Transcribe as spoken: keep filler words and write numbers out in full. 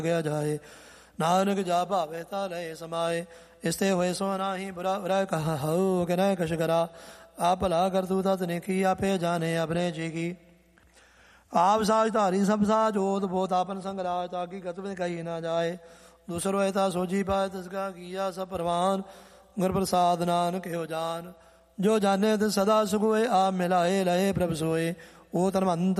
ਗਿਆ ਜਾਏ। ਨਾਨਕ ਜਾ ਭਾਵੇ ਤਾ ਲਏ ਸਮਾਏ। ਇਸਤੇ ਹੋਏ ਸੋ ਨਾਹੀ ਬੁਰਾ ਬੁਰਾ ਕਹਾ ਹਉ ਕਿ ਨਾ ਕਛ ਕਰਾ। ਆਪ ਭਲਾ ਕਰ ਤੂ ਤਤ ਨੇਕੀ ਆਪੇ ਜਾਣੇ ਆਪਣੇ ਜੀ ਕੀ। ਆਪ ਸਾਜ ਧਾਰੀ ਸਭ ਸਾਜ ਹੋਤ ਬੋਤ ਆਪਨ ਸੰਗ ਰਾਜ। ਤਾਕੀ ਕਤਿ ਕਹੀ ਨਾ ਜਾਏ। ਦੂਸਰੋ ਹੈ ਤਾ ਸੋਝੀ ਪਾਏ ਤਿਸਕਾ ਕੀਆ ਸਭ ਪ੍ਰਵਾਨ। ਗੁਰ ਪ੍ਰਸਾਦ ਨਾਨਕ ਹੋ ਜਾਨ। ਜੋ ਜਾਣੇ ਤਿਸ ਸਦਾ ਸੁਖ ਹੋਏ। ਆਪ ਮਿਲਾਏ ਲਏ ਪ੍ਰਭ ਸੋਏ। ਉਹ ਧਨਵੰਤ